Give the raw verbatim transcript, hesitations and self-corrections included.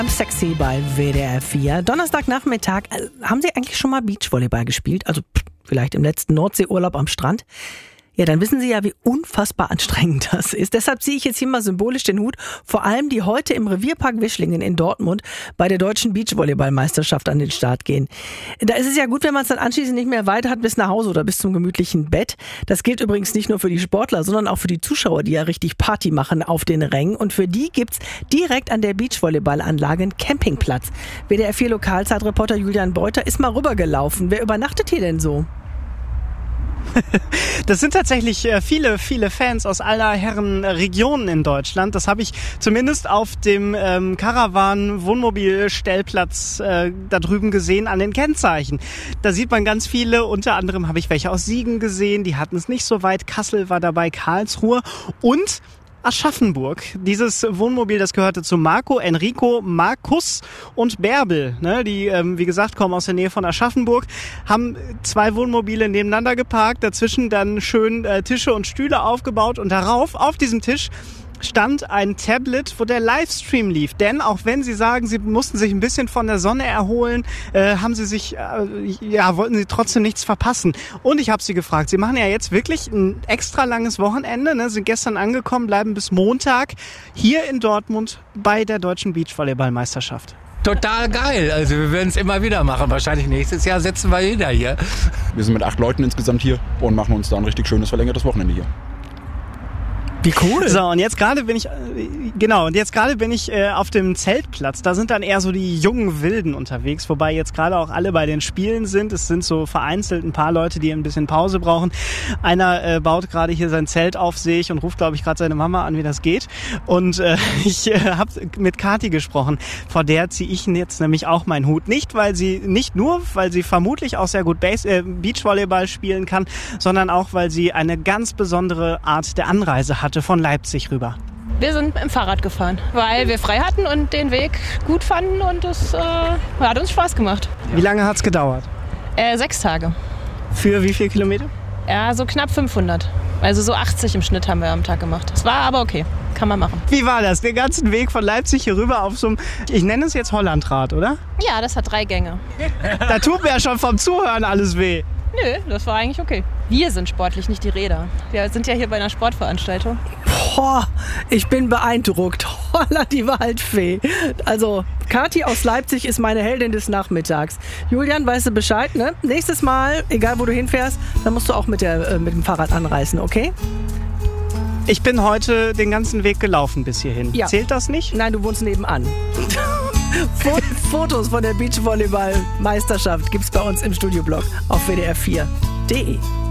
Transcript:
Sexy bei W D R vier. Donnerstagnachmittag. Haben Sie eigentlich schon mal Beachvolleyball gespielt? Also vielleicht im letzten Nordseeurlaub am Strand? Ja, dann wissen Sie ja, wie unfassbar anstrengend das ist. Deshalb ziehe ich jetzt hier mal symbolisch den Hut vor allem, die heute im Revierpark Wischlingen in Dortmund bei der deutschen Beachvolleyballmeisterschaft an den Start gehen. Da ist es ja gut, wenn man es dann anschließend nicht mehr weit hat bis nach Hause oder bis zum gemütlichen Bett. Das gilt übrigens nicht nur für die Sportler, sondern auch für die Zuschauer, die ja richtig Party machen auf den Rängen. Und für die gibt's direkt an der Beachvolleyballanlage einen Campingplatz. W D R vier Lokalzeitreporter Julian Beuter ist mal rübergelaufen. Wer übernachtet hier denn so? Das sind tatsächlich viele, viele Fans aus aller Herren Regionen in Deutschland. Das habe ich zumindest auf dem ähm, Caravan-Wohnmobil-Stellplatz äh, da drüben gesehen an den Kennzeichen. Da sieht man ganz viele, unter anderem habe ich welche aus Siegen gesehen, die hatten es nicht so weit. Kassel war dabei, Karlsruhe und Aschaffenburg. Dieses Wohnmobil, das gehörte zu Marco, Enrico, Markus und Bärbel. Ne, die, ähm, wie gesagt, kommen aus der Nähe von Aschaffenburg, haben zwei Wohnmobile nebeneinander geparkt, dazwischen dann schön äh, Tische und Stühle aufgebaut und darauf, auf diesem Tisch, stand ein Tablet, wo der Livestream lief. Denn auch wenn sie sagen, sie mussten sich ein bisschen von der Sonne erholen, äh, haben sie sich, äh, ja, wollten sie trotzdem nichts verpassen. Und ich habe sie gefragt, sie machen ja jetzt wirklich ein extra langes Wochenende, ne, sind gestern angekommen, bleiben bis Montag hier in Dortmund bei der deutschen Beachvolleyballmeisterschaft. Total geil. Also wir werden es immer wieder machen. Wahrscheinlich nächstes Jahr sitzen wir wieder hier. Wir sind mit acht Leuten insgesamt hier und machen uns da ein richtig schönes verlängertes Wochenende hier. Wie cool. So, und jetzt gerade bin ich, genau, und jetzt gerade bin ich äh, auf dem Zeltplatz. Da sind dann eher so die jungen Wilden unterwegs, wobei jetzt gerade auch alle bei den Spielen sind. Es sind so vereinzelt ein paar Leute, die ein bisschen Pause brauchen. Einer äh, baut gerade hier sein Zelt auf, sehe ich, und ruft, glaube ich, gerade seine Mama an, wie das geht. Und äh, ich äh, habe mit Kathi gesprochen. Vor der ziehe ich jetzt nämlich auch meinen Hut. Nicht, weil sie, nicht nur, weil sie vermutlich auch sehr gut Base, äh, Beachvolleyball spielen kann, sondern auch, weil sie eine ganz besondere Art der Anreise hat. Von Leipzig rüber. Wir sind im Fahrrad gefahren, weil wir frei hatten und den Weg gut fanden und es äh, hat uns Spaß gemacht. Wie lange hat es gedauert? Äh, sechs Tage. Für wie viele Kilometer? Ja, so knapp fünfhundert. Also so achtzig im Schnitt haben wir am Tag gemacht. Es war aber okay, kann man machen. Wie war das? Den ganzen Weg von Leipzig hier rüber auf so einem, ich nenne es jetzt Hollandrad, oder? Ja, das hat drei Gänge. Da tut mir ja schon vom Zuhören alles weh. Nö, das war eigentlich okay. Wir sind sportlich, nicht die Räder. Wir sind ja hier bei einer Sportveranstaltung. Boah, ich bin beeindruckt. Holla, die Waldfee. Also, Kathi aus Leipzig ist meine Heldin des Nachmittags. Julian, weißt du Bescheid, ne? Nächstes Mal, egal wo du hinfährst, dann musst du auch mit, der, äh, mit dem Fahrrad anreisen, okay? Ich bin heute den ganzen Weg gelaufen bis hierhin. Ja. Zählt das nicht? Nein, du wohnst nebenan. Fotos von der Beachvolleyball-Meisterschaft gibt's bei uns im Studioblog auf W D R vier punkt de.